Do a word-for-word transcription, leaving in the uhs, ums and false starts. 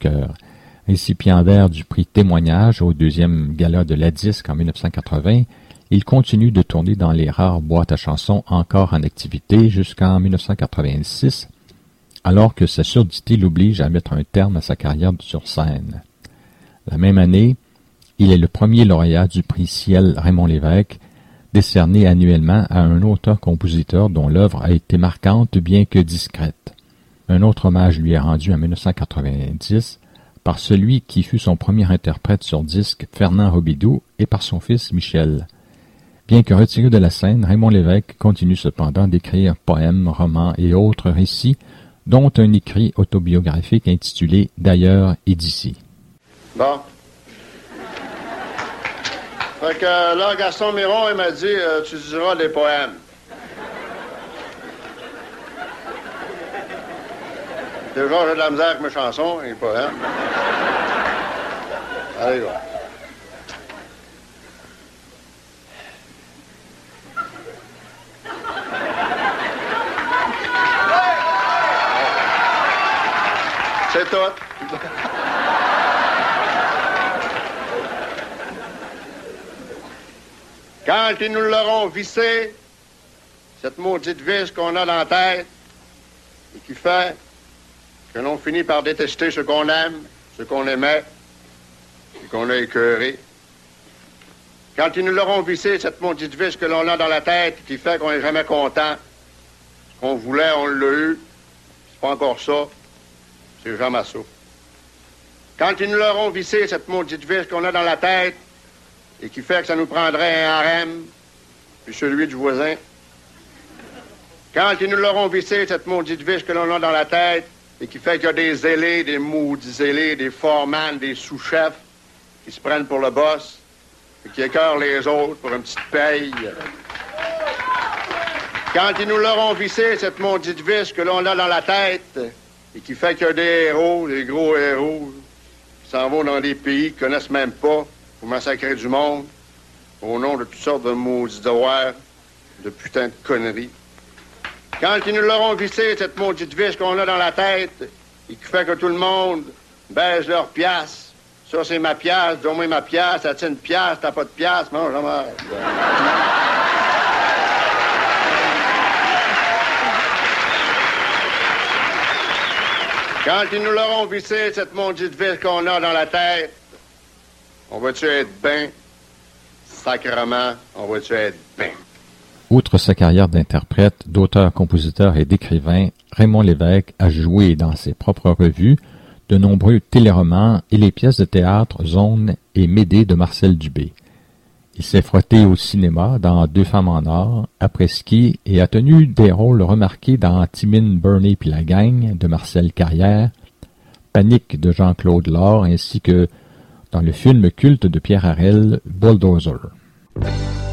cœur. Récipiendaire du prix Témoignage au deuxième gala de la disque en mille neuf cent quatre-vingts, il continue de tourner dans les rares boîtes à chansons encore en activité jusqu'en mille neuf cent quatre-vingt-six, alors que sa surdité l'oblige à mettre un terme à sa carrière sur scène. La même année, il est le premier lauréat du prix Ciel Raymond Lévesque, décerné annuellement à un auteur-compositeur dont l'œuvre a été marquante bien que discrète. Un autre hommage lui est rendu en mille neuf cent quatre-vingt-dix par celui qui fut son premier interprète sur disque, Fernand Robidoux, et par son fils Michel. Bien que retiré de la scène, Raymond Lévesque continue cependant d'écrire poèmes, romans et autres récits, dont un écrit autobiographique intitulé « D'ailleurs et d'ici ». Bon. Fait que là, Gaston Miron, il m'a dit euh, « Tu diras des poèmes ». Déjà, j'ai de la misère avec mes chansons et les poèmes. Allez, va. C'est tout. Quand ils nous l'auront vissé, cette maudite vis qu'on a dans la tête, et qui fait que l'on finit par détester ce qu'on aime, ce qu'on aimait, et qu'on a écœuré. Quand ils nous l'auront vissé, cette maudite vis que l'on a dans la tête, qui fait qu'on n'est jamais content, ce qu'on voulait, on l'a eu, c'est pas encore ça. C'est Jean Massot. Quand ils nous l'auront vissé, cette maudite vis qu'on a dans la tête, et qui fait que ça nous prendrait un harem, puis celui du voisin. Quand ils nous l'auront vissé, cette maudite vis que l'on a dans la tête, et qui fait qu'il y a des zélés, des maudits zélés, des foreman, des sous-chefs, qui se prennent pour le boss, et qui écœurent les autres pour une petite paye. Quand ils nous l'auront vissé, cette maudite vis que l'on a dans la tête, et qui fait qu'il y a des héros, des gros héros, qui s'en vont dans des pays qu'ils connaissent même pas pour massacrer du monde au nom de toutes sortes de maudits devoirs, de putain de conneries. Quand ils nous l'auront vissé, cette maudite vis qu'on a dans la tête et qui fait que tout le monde baise leur pièce. Ça, c'est ma pièce, donne-moi ma pièce, ça tient une pièce, t'as pas de pièce, non, jamais. Quand ils nous l'auront vissé, cette maudite vis qu'on a dans la tête, on va-tu être ben? Sacrement, on va-tu être ben? Outre sa carrière d'interprète, d'auteur, compositeur et d'écrivain, Raymond Lévesque a joué dans ses propres revues de nombreux téléromans et les pièces de théâtre Zone et Médée de Marcel Dubé. Il s'est frotté au cinéma dans Deux femmes en or, Après-ski, et a tenu des rôles remarqués dans Timine, Burney puis la gang de Marcel Carrière, Panique de Jean-Claude Laure, ainsi que dans le film culte de Pierre Harel, Bulldozer.